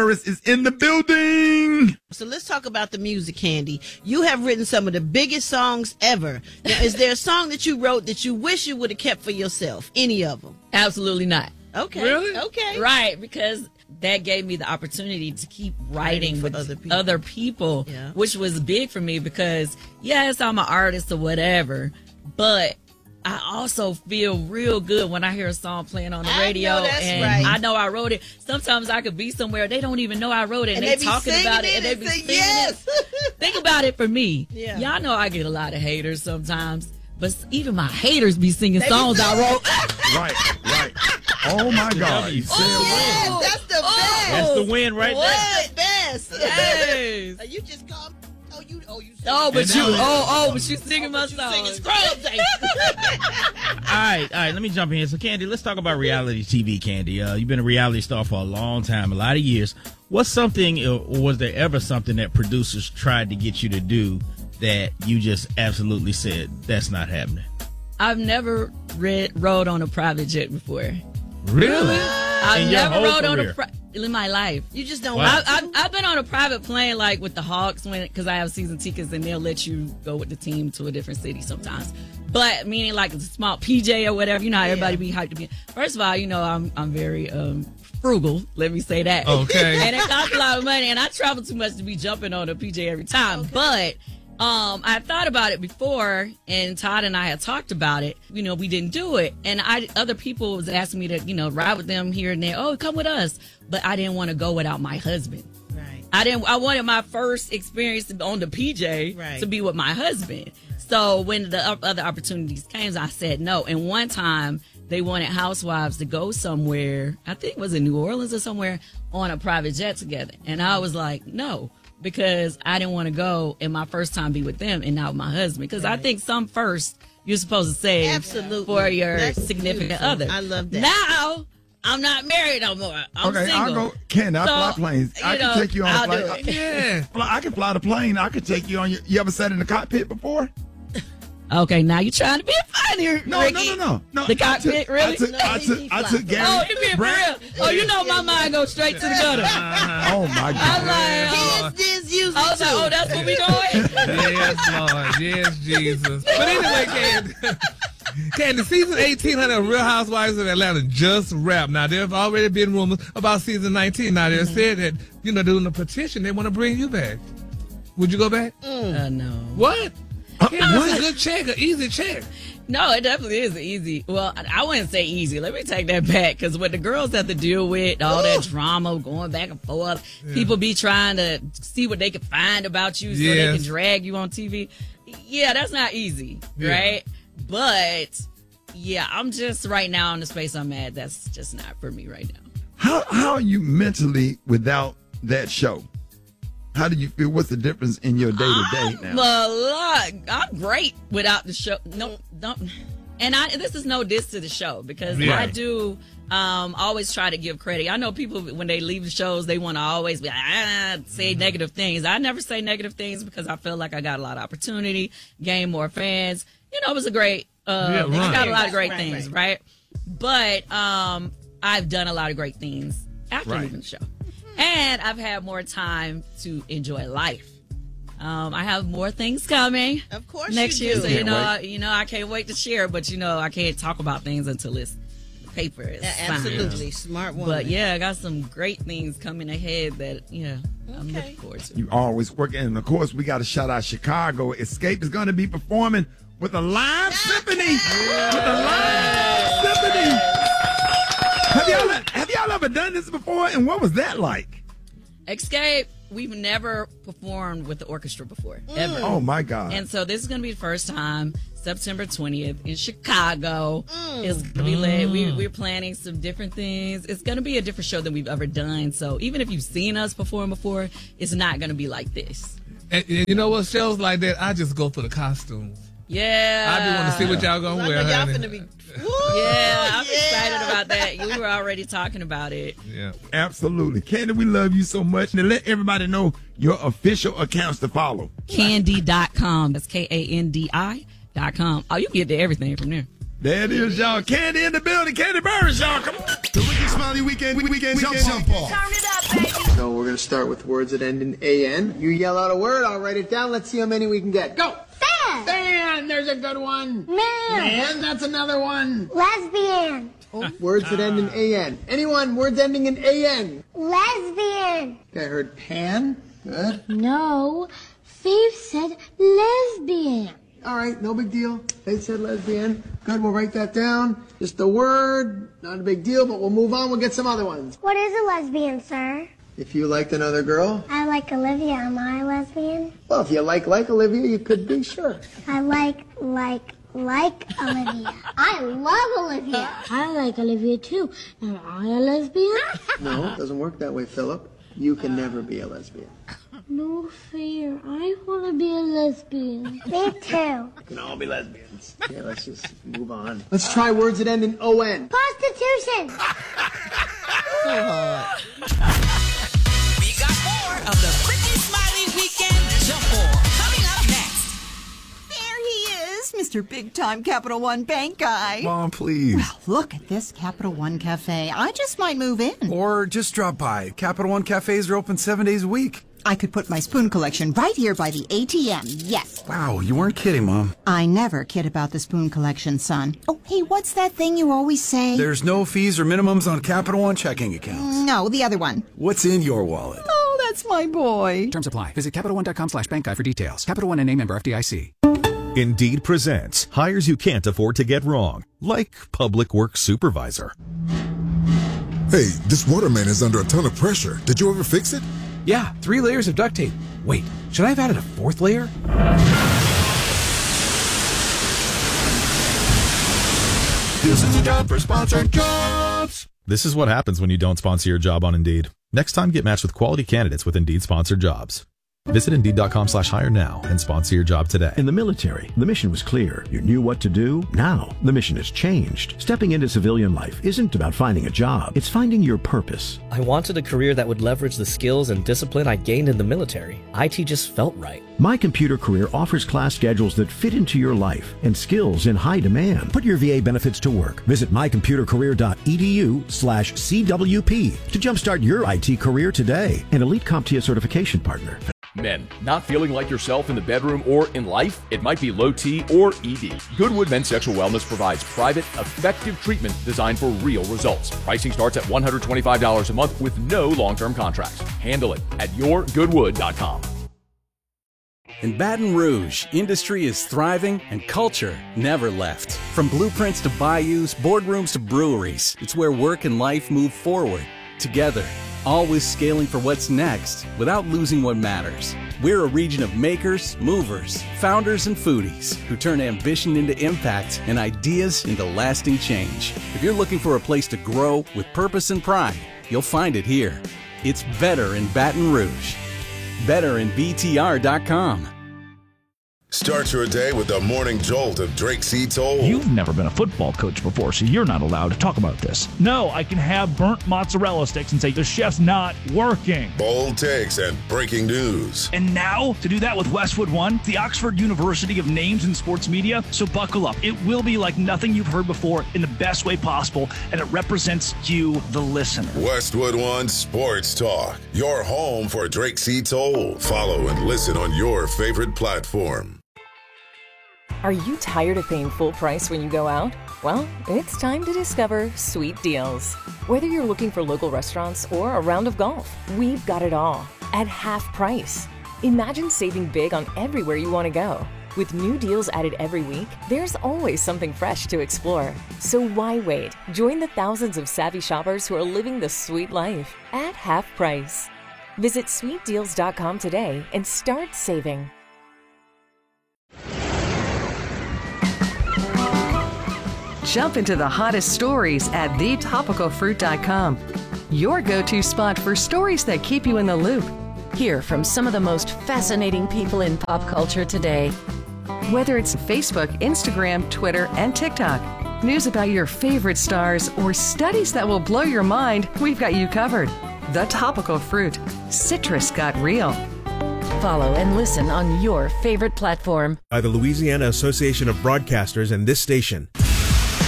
Burris is in the building. So let's talk about the music, Candy. You have written some of the biggest songs ever. Now, is there a song that you wrote that you wish you would have kept for yourself? Any of them? Absolutely not. Okay. Really? Okay. Right, because that gave me the opportunity to keep writing with other people, Yeah. which was big for me because, yes, I'm an artist or whatever, but I also feel real good when I hear a song playing on the radio. know that's and right. I know I wrote it. Sometimes I could be somewhere, they don't even know I wrote it, and they be talking about singing it, and they be saying singing yes. it. Think about it for me. Yeah. Y'all know I get a lot of haters sometimes, but even my haters be singing songs I wrote. Right. Oh, my God. You said Yes, win. that's the best. That's the win right there. That's the best. Yes. You just come. You Oh, but And you, now- but you singing my song. singing Scrubs. All right. Let me jump in here. So, Candy, let's talk about reality TV, Candy. You've been a reality star for a long time, a lot of years. What's something, or was there ever something that producers tried to get you to do that you just absolutely said, that's not happening? I've never rode on a private jet before. Really? I've In your never whole rode on career? in my life. You just don't. Wow. I've been on a private plane like with the Hawks because I have season tickets and they'll let you go with the team to a different city sometimes. But meaning like a small PJ or whatever, you know how everybody be hyped to be. First of all, you know I'm very frugal. Let me say that. Okay. And it costs a lot of money, and I travel too much to be jumping on a PJ every time. Okay. But I thought about it before, and Todd and I had talked about it. You know, we didn't do it, and other people was asking me to, ride with them here and there. Oh, come with us, but I didn't want to go without my husband. Right. I wanted my first experience on the PJ to be with my husband. So when the other opportunities came, I said no. And one time they wanted housewives to go somewhere. I think it was in New Orleans or somewhere on a private jet together, and I was like no. Because I didn't want to go and my first time be with them and not with my husband. Because I think some first you're supposed to save Absolutely. for your That's significant beautiful. other. I love that. Now, I'm not married no more. I'm Okay, single. I'll go. Candy, I fly planes. I can take you on a I'll flight. do it. Yeah. I can fly the plane. I can take you on your. You ever sat in the cockpit before? Okay, now you're trying to be funny, No, Ricky. no. The cockpit, really? I took Gary. Oh, you being for real? Oh, you know my mind goes straight to the gutter. Oh my I'm God. like, Kids use I it was like, too. oh, that's where we going? Yes, Lord. Yes, Jesus. But anyway, Candy, season 1800 of Real Housewives of Atlanta just wrapped. Now, there have already been rumors about season 19. Now, they said that, doing a petition, they want to bring you back. Would you go back? No. What? It's a good check, an easy check. No, it definitely is easy. Well, I wouldn't say easy. Let me take that back, because what the girls have to deal with, all that drama going back and forth, people be trying to see what they can find about you so they Yes. can drag you on TV. Yeah, that's not easy, Yeah. right? But, yeah, I'm just right now in the space I'm at. That's just not for me right now. How are you mentally without that show? How do you feel? What's the difference in your day to day now? I'm great without the show. No. And this is no diss to the show, because Yeah. I do always try to give credit. I know people, when they leave the shows, they want to always be like, say negative things. I never say negative things because I feel like I got a lot of opportunity, gain more fans. It was a great, right. I got a lot of great Right, things, right? But I've done a lot of great things after Right. leaving the show. And I've had more time to enjoy life. I have more things coming. Of course next you year. do. So Can't I can't wait to share. But I can't talk about things until it's paper is signed. Absolutely. Smart woman. But yeah, I got some great things coming ahead that I'm Okay. looking forward to. You always working, and of course we got to shout out Chicago. Escape is going to be performing with a live symphony. With a live symphony. Have y'all ever done this before? And what was that like? Escape, we've never performed with the orchestra before, ever. Oh my God! And so this is going to be the first time, September 20th in Chicago. It's going to be lit. We're planning some different things. It's going to be a different show than we've ever done. So even if you've seen us perform before, it's not going to be like this. And you know what? Shows like that, I just go for the costumes. Yeah. I be want to see what y'all gonna I wear. know y'all honey. finna be. Yeah, I'm excited about that. We were already talking about it. Yeah. Absolutely, Candy, we love you so much. And let everybody know your official accounts to follow. Candy.com. That's KANDI.com. Oh, you can get to everything from there. There it is, y'all. Candy in the building. Candy Burris, y'all. Come on. The Ricky Smiley Weekend jump off. So we're start with words that end in A-N. You yell out a word, I'll write it down. Let's see how many we can get. Go! Fan! Fan! There's a good one. Man! That's another one. Lesbian! Words that end in A-N. Anyone, words ending in A-N. Lesbian! Okay, I heard pan. Good. No, Faith said lesbian. All right, no big deal. They said lesbian. Good, we'll write that down. Just a word, not a big deal, but we'll move on. We'll get some other ones. What is a lesbian, sir? If you liked another girl? I like Olivia. Am I a lesbian? Well, if you like Olivia, you could be, sure. I like Olivia. I love Olivia. I like Olivia too. Am I a lesbian? No, it doesn't work that way, Philip. You can never be a lesbian. No fair. I want to be a lesbian. Me too. We can all be lesbians. Yeah, let's just move on. Let's try words that end in O-N. Prostitution. So hard. We got more of the Brittany Smiley Weekend Jump Ball coming up next. There he is, Mr. Big Time Capital One Bank guy. Mom, please. Well, look at this Capital One Cafe. I just might move in. Or just drop by. Capital One cafes are open 7 days a week. I could put my spoon collection right here by the ATM, yes. Wow, you weren't kidding, Mom. I never kid about the spoon collection, son. Oh, hey, what's that thing you always say? There's no fees or minimums on Capital One checking accounts. No, the other one. What's in your wallet? Oh, that's my boy. Terms apply. Visit CapitalOne.com/bank guide for details. Capital One and a member FDIC. Indeed presents hires you can't afford to get wrong, like public works supervisor. Hey, this waterman is under a ton of pressure. Did you ever fix it? Yeah, 3 layers of duct tape. Wait, should I have added a 4th layer? This is a job for sponsored jobs. This is what happens when you don't sponsor your job on Indeed. Next time, get matched with quality candidates with Indeed sponsored jobs. Visit Indeed.com/hire now and sponsor your job today. In the military, the mission was clear. You knew what to do. Now, the mission has changed. Stepping into civilian life isn't about finding a job. It's finding your purpose. I wanted a career that would leverage the skills and discipline I gained in the military. IT just felt right. My Computer Career offers class schedules that fit into your life and skills in high demand. Put your VA benefits to work. Visit mycomputercareer.edu/CWP to jumpstart your IT career today. An elite CompTIA certification partner. Men, not feeling like yourself in the bedroom or in life? It might be low T or ED. Goodwood Men's Sexual Wellness provides private, effective treatment designed for real results. Pricing starts at $125 a month with no long-term contracts. Handle it at yourgoodwood.com. In Baton Rouge, industry is thriving and culture never left. From blueprints to bayous, boardrooms to breweries, it's where work and life move forward together. Always scaling for what's next without losing what matters. We're a region of makers, movers, founders, and foodies who turn ambition into impact and ideas into lasting change. If you're looking for a place to grow with purpose and pride, you'll find it here. It's better in Baton Rouge. Better in BTR.com. Start your day with the morning jolt of Drake C. Toll. You've never been a football coach before, so you're not allowed to talk about this. No, I can have burnt mozzarella sticks and say the chef's not working. Bold takes and breaking news. And now, to do that with Westwood One, the Oxford University of names in sports media, so buckle up. It will be like nothing you've heard before in the best way possible, and it represents you, the listener. Westwood One Sports Talk, your home for Drake C. Toll. Follow and listen on your favorite platform. Are you tired of paying full price when you go out? Well, it's time to discover Sweet Deals. Whether you're looking for local restaurants or a round of golf, we've got it all at half price. Imagine saving big on everywhere you want to go. With new deals added every week, there's always something fresh to explore. So why wait? Join the thousands of savvy shoppers who are living the sweet life at half price. Visit sweetdeals.com today and start saving. Jump into the hottest stories at thetopicalfruit.com. Your go-to spot for stories that keep you in the loop. Hear from some of the most fascinating people in pop culture today. Whether it's Facebook, Instagram, Twitter, and TikTok, news about your favorite stars, or studies that will blow your mind, we've got you covered. The Topical Fruit. Citrus got real. Follow and listen on your favorite platform. By the Louisiana Association of Broadcasters and this station.